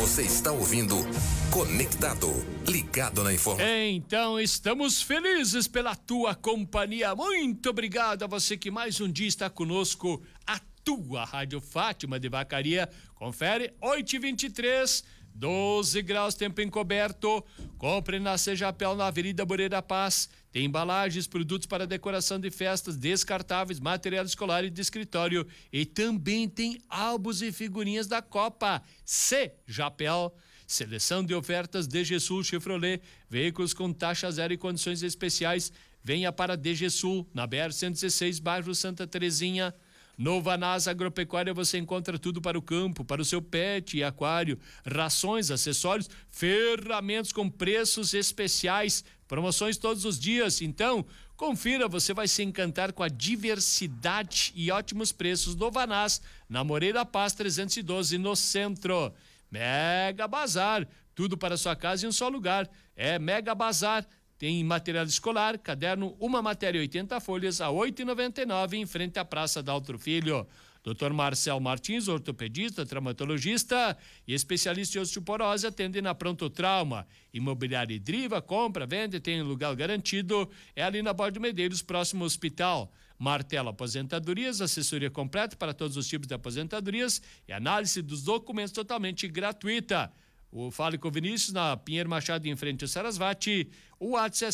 Você está ouvindo Conectado, ligado na informação. Então, estamos felizes pela tua companhia. Muito obrigado a você que mais um dia está conosco. A tua Rádio Fátima de Vacaria. Confere, 8h23, 12 graus, tempo encoberto. Compre na Sejapel, na Avenida Moreira Paz. Tem embalagens, produtos para decoração de festas, descartáveis, material escolar e de escritório. E também tem álbuns e figurinhas da Copa. Sejapel. Seleção de ofertas DG Sul Chevrolet, veículos com taxa zero e condições especiais. Venha para DG Sul, na BR-116, bairro Santa Terezinha. No Vanasa Agropecuária você encontra tudo para o campo, para o seu pet e aquário, rações, acessórios, ferramentas com preços especiais, promoções todos os dias. Então, confira, você vai se encantar com a diversidade e ótimos preços do Vanasa, na Moreira Paz 312, no centro. Mega Bazar, tudo para sua casa em um só lugar. É Mega Bazar. Tem material escolar, caderno, uma matéria 80 folhas a 8,99 em frente à Praça da Altro Filho. Dr. Marcel Martins, ortopedista, traumatologista e especialista em osteoporose, atende na Pronto Trauma. Imobiliária Driva, compra, vende, tem lugar garantido. É ali na Borda de Medeiros, próximo ao hospital. Martelo Aposentadorias, assessoria completa para todos os tipos de aposentadorias e análise dos documentos totalmente gratuita. O Fale com o Vinícius na Pinheiro Machado em frente ao Sarasvati. O WhatsApp é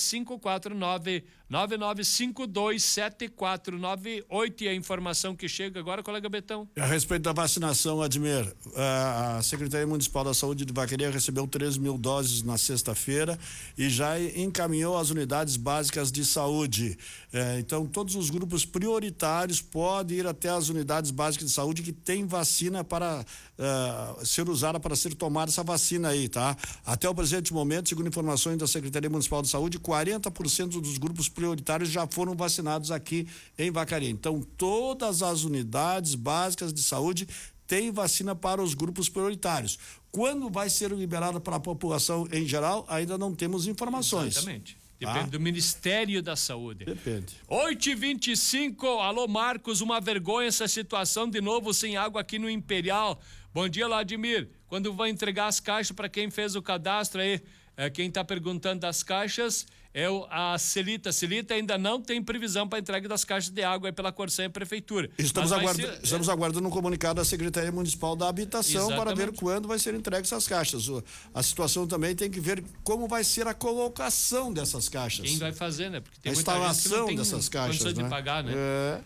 549-9952-7498. E a informação que chega agora, colega Betão. A respeito da vacinação, Admir, a Secretaria Municipal da Saúde de Vacaria recebeu 3.000 doses na sexta-feira e já encaminhou as unidades básicas de saúde. Então, todos os grupos prioritários podem ir até as unidades básicas de saúde que tem vacina para ser usada, para ser tomada essa vacina aí, tá? Até o presente momento, segundo informações da Secretaria Municipal de Saúde, 40% dos grupos prioritários já foram vacinados aqui em Vacaria. Então, todas as unidades básicas de saúde têm vacina para os grupos prioritários. Quando vai ser liberada para a população em geral, ainda não temos informações. Exatamente. Depende do Ministério da Saúde. Depende. 8h25, alô Marcos, uma vergonha essa situação de novo sem água aqui no Imperial. Bom dia, Vladimir. Quando vai entregar as caixas para quem fez o cadastro aí, quem está perguntando das caixas é a Celita. A Celita ainda não tem previsão para entrega das caixas de água aí pela Corsan e Prefeitura. Estamos aguardando um comunicado da Secretaria Municipal da Habitação. Exatamente. Para ver quando vai ser entregue essas caixas. A situação também tem que ver como vai ser a colocação dessas caixas. Quem vai fazer, né? Porque tem a instalação dessas caixas, né? De pagar, né?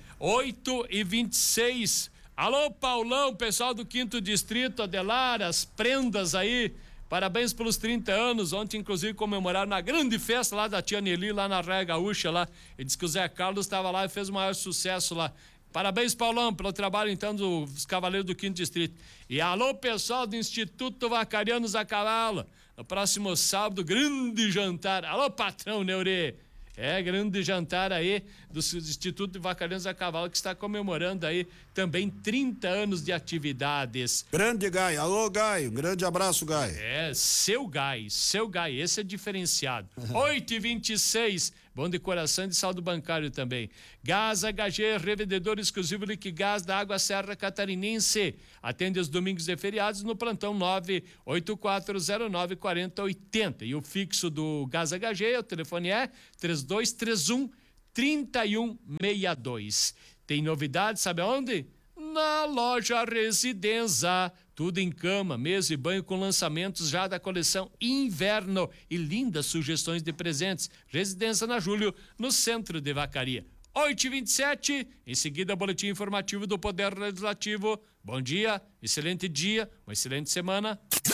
8h26. Alô, Paulão, pessoal do 5º Distrito, Adelar, as prendas aí. Parabéns pelos 30 anos. Ontem, inclusive, comemoraram na grande festa lá da tia Nelly, lá na Raia Gaúcha, lá. Ele disse que o Zé Carlos estava lá e fez o maior sucesso lá. Parabéns, Paulão, pelo trabalho, então, dos Cavaleiros do 5º Distrito. E alô, pessoal do Instituto Vacarianos a Cavalo. No próximo sábado, grande jantar. Alô, patrão Neurê. Grande jantar aí do Instituto de Vacarianos a Cavalo, que está comemorando aí também 30 anos de atividades. Grande Gai, alô Gai, um grande abraço, Gai. Seu Gai, esse é diferenciado. 8h26, bom de coração e de saldo bancário também. Gás HG, revendedor exclusivo Liquigás da Água Serra Catarinense. Atende os domingos e feriados no plantão 984094080. E o fixo do Gás HG, o telefone é 3231-3162. Tem novidade, sabe aonde? Na loja Residência. Tudo em cama, mesa e banho com lançamentos já da coleção Inverno e lindas sugestões de presentes. Residência na Júlio, no centro de Vacaria. 8h27, em seguida boletim informativo do Poder Legislativo. Bom dia, excelente dia, uma excelente semana.